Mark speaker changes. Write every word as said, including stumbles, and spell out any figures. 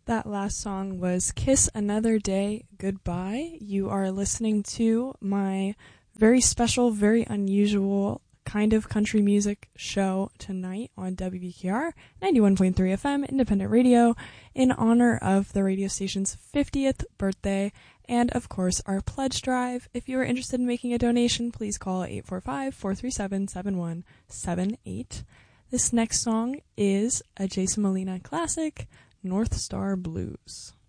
Speaker 1: That last song was Kiss Another Day Goodbye. You are listening to my very special, very unusual kind of country music show tonight on W B K R ninety-one point three F M Independent Radio in honor of the radio station's fiftieth birthday and, of course, our pledge drive. If you are interested in making a donation, please call eight four five, four three seven, seven one seven eight. This next song is a Jason Molina classic, North Star Blues.